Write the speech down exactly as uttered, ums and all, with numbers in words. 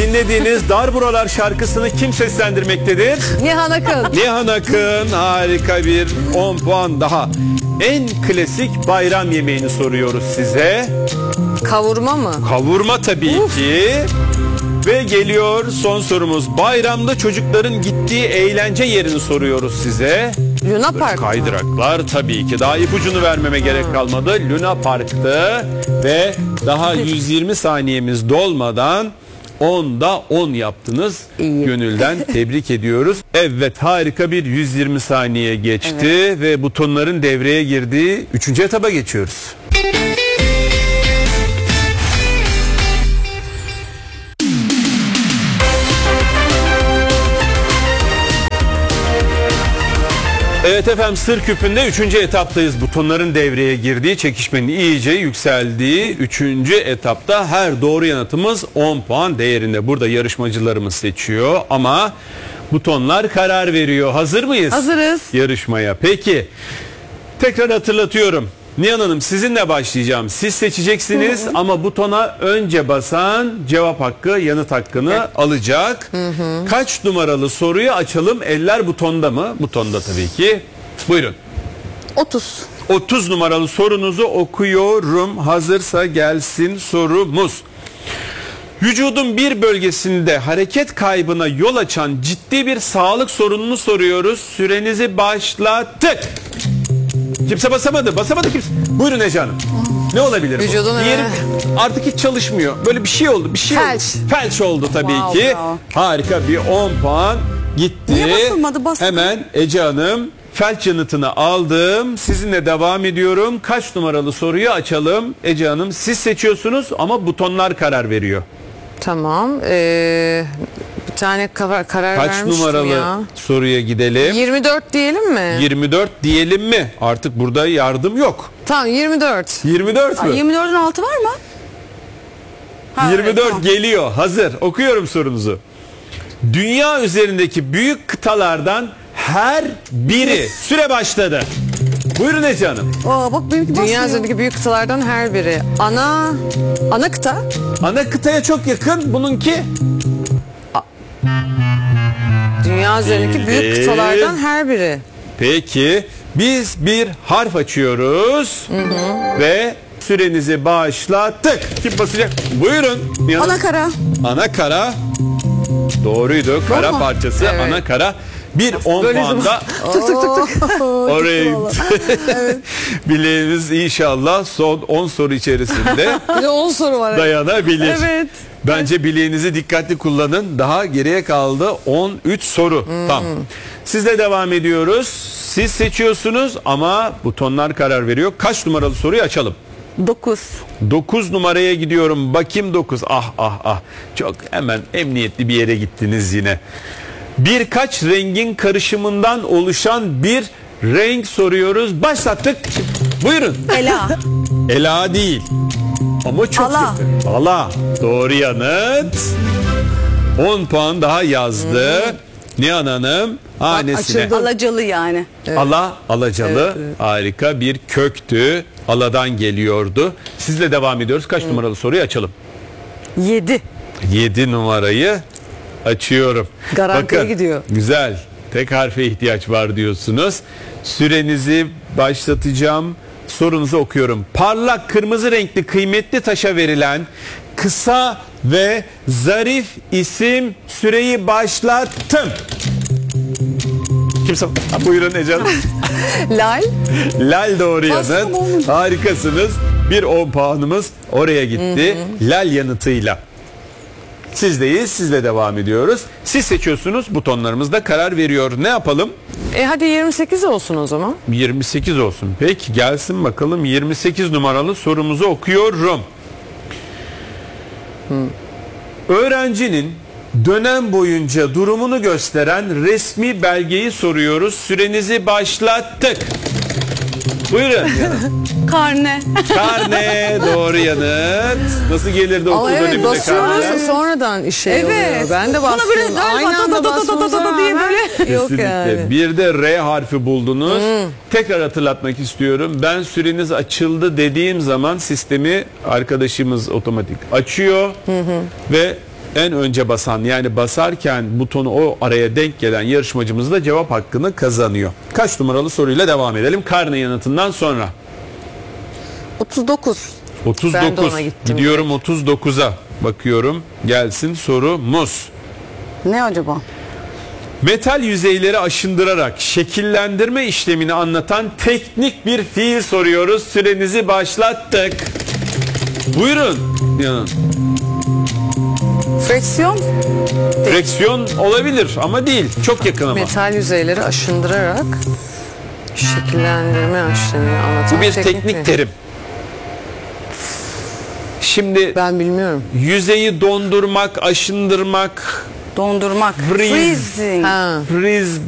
dinlediğiniz Dar Buralar şarkısını kim seslendirmektedir? Nihan Akın. Nihan Akın. Harika bir on puan daha. En klasik bayram yemeğini soruyoruz size. Kavurma mı? Kavurma tabii Uf. ki. Ve geliyor son sorumuz. Bayramda çocukların gittiği eğlence yerini soruyoruz size. Luna Park. Kaydıraklar tabii ki. Daha ipucunu vermeme gerek kalmadı. Luna Park'tı ve daha yüz yirmi saniyemiz dolmadan onda on yaptınız. İyi. Gönülden tebrik ediyoruz. Evet, harika bir yüz yirmi saniye geçti evet. ve butonların devreye girdiği üçüncü etaba geçiyoruz. Evet efendim, Sır Küpü'nde üçüncü etaptayız. Butonların devreye girdiği, çekişmenin iyice yükseldiği üçüncü etapta her doğru yanıtımız on puan değerinde. Burada yarışmacılarımız seçiyor ama butonlar karar veriyor. Hazır mıyız? Hazırız. Yarışmaya. Peki, tekrar hatırlatıyorum. Nihan Hanım, sizinle başlayacağım. Siz seçeceksiniz hı hı. ama butona önce basan cevap hakkı, yanıt hakkını evet. alacak. Hı hı. Kaç numaralı soruyu açalım? Eller butonda mı? Butonda tabii ki. Buyurun. otuz. otuz numaralı sorunuzu okuyorum. Hazırsa gelsin sorumuz. Vücudun bir bölgesinde hareket kaybına yol açan ciddi bir sağlık sorununu soruyoruz. Sürenizi başlattık. Kimse basamadı. Basamadı kimse. Buyurun Ece Hanım. Ne olabilir Vücudun bu? Yerim artık hiç çalışmıyor. Böyle bir şey oldu. Bir şey Felç. oldu. Felç oldu tabii wow, ki. Wow. Harika bir on puan gitti. Niye basılmadı? Basıldı. Hemen Ece Hanım, felç yanıtını aldım. Sizinle devam ediyorum. Kaç numaralı soruyu açalım? Ece Hanım, siz seçiyorsunuz ama butonlar karar veriyor. Tamam. Ee, bir tane karar, karar Kaç vermiştim numaralı ya. soruya gidelim? yirmi dört diyelim mi? yirmi dört diyelim mi? Artık burada yardım yok. Tamam, yirmi dört. yirmi dört mü? yirmi dördün altı var mı? Ha, yirmi dört evet, tamam. geliyor. Hazır. Okuyorum sorunuzu. Dünya üzerindeki büyük kıtalardan her biri. Süre başladı. Buyurun Ece Hanım. Aa, bak benimki basmıyor. Dünya üzerindeki büyük kıtalardan her biri. Ana ana kıta. Ana kıtaya çok yakın. Bununki Dünya üzerindeki büyük Bildi. kıtalardan her biri. Peki. Biz bir harf açıyoruz. Hı hı. Ve sürenizi başlattık. Kim basacak? Buyurun. Ana kara. Ana kara. Doğruydu. Kara Doğru parçası evet. ana kara. Bir on puanda tık tık tık tık. oraya gitti. Evet. Bileğiniz inşallah son on soru içerisinde bir de on soru var. dayanabilir. Evet. Bence bileğinizi dikkatli kullanın. Daha geriye kaldı on üç soru. Hmm. Tamam. Sizle devam ediyoruz. Siz seçiyorsunuz ama butonlar karar veriyor. Kaç numaralı soruyu açalım? dokuz. dokuz numaraya gidiyorum. Bakayım dokuz. Ah ah ah. Çok hemen emniyetli bir yere gittiniz yine. Birkaç rengin karışımından oluşan bir renk soruyoruz. Başlattık. Buyurun. Ela. Ela değil. Ama çok Ala. yakın. Ala. Doğru yanıt. on puan daha yazdı. Hmm. Nihan Hanım hanesine. Açıldı. Alacalı yani. Evet. Ala, alacalı. Evet, evet. Harika bir köktü. Aladan geliyordu. Sizle devam ediyoruz. Kaç hmm. numaralı soruyu açalım? yedi. yedi numarayı açıyorum. Garantiye Bakın, gidiyor. Güzel. Tek harfe ihtiyaç var diyorsunuz. Sürenizi başlatacağım. Sorunuzu okuyorum. Parlak kırmızı renkli kıymetli taşa verilen kısa ve zarif isim, süreyi başlattım. Kimse? Ha, buyurun Ece Hanım. Lal. Lal doğru yanıt. Harikasınız. Bir on puanımız oraya gitti. Hı hı. Lal yanıtıyla. Sizdeyiz. Sizle devam ediyoruz. Siz seçiyorsunuz. Butonlarımızda karar veriyor. Ne yapalım? E hadi yirmi sekiz olsun o zaman. yirmi sekiz olsun. Peki gelsin bakalım. yirmi sekiz numaralı sorumuzu okuyorum. Hı. Öğrencinin dönem boyunca durumunu gösteren resmi belgeyi soruyoruz. Sürenizi başlattık. Buyurun. Karne. Karne doğru yanıt. Nasıl gelirdi okul evet, döneminde karne? Sonradan işe evet. oluyor. Ben de bastım. Böyle Aynı anda bastığımız zaman diye böyle. Yok yani. Bir de R harfi buldunuz. Hmm. Tekrar hatırlatmak istiyorum. Ben süreniz açıldı dediğim zaman sistemi arkadaşımız otomatik açıyor. Hı hı. Ve en önce basan, yani basarken butonu o araya denk gelen yarışmacımız da cevap hakkını kazanıyor. Kaç numaralı soruyla devam edelim karne yanıtından sonra? otuz dokuz. otuz Ben de dokuz. ona gittim. Gidiyorum otuz dokuza. Bakıyorum. Gelsin sorumuz. Ne acaba? Metal yüzeyleri aşındırarak şekillendirme işlemini anlatan teknik bir fiil soruyoruz. Sürenizi başlattık. Buyurun. Yanın. Freksiyon. Freksiyon olabilir ama değil. Çok yakın ama. Metal yüzeyleri aşındırarak şekillendirme işlemini anlatan Bu bir teknik teknik mi? terim. Şimdi Ben bilmiyorum. yüzeyi dondurmak, aşındırmak, Dondurmak. Freeze. Freezing. Ha. freeze